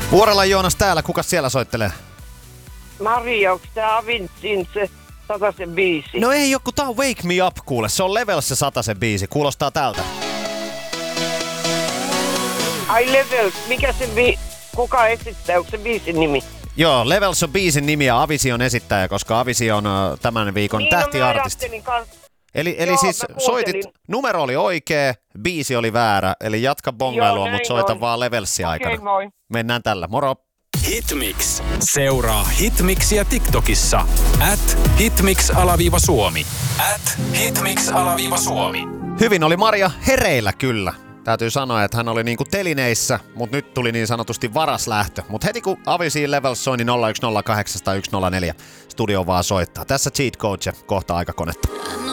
Vuorella Joonas täällä, kukas siellä soittelee? Maria, onks tää Avicin se 100 biisi? No ei joku, tää on Wake Me Up kuule, se on Levels se 100 biisi, kuulostaa tältä. Ai Levels, mikä se kuka esittää, onko se biisin nimi? Joo, Levels on biisin nimi ja Avicii on esittäjä, koska Avicii on tämän viikon niin, tähtiartisti. Eli joo, siis soitit, numero oli oikea, biisi oli väärä, eli jatka bongailua, mutta soita on vaan Levelsia aikana. Okei, moi. Mennään tällä, moro! Hitmix. Seuraa Hitmixiä TikTokissa. @hitmix_suomi. @hitmix_suomi. Hyvin oli Maria hereillä kyllä. Täytyy sanoa, että hän oli niinku telineissä, mutta nyt tuli niin sanotusti varaslähtö. Mutta heti kun Avicii Levels soi, niin 0108 104 studio vaan soittaa. Tässä Cheat Coach ja kohta aikakonetta.